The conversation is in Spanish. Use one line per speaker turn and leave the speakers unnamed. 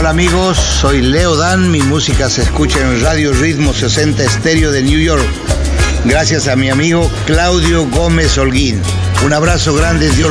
Hola amigos, soy Leo Dan, mi música se escucha en Radio Ritmo 60 Estéreo de New York, gracias a mi amigo Claudio Gómez Holguín. Un abrazo grande, Dios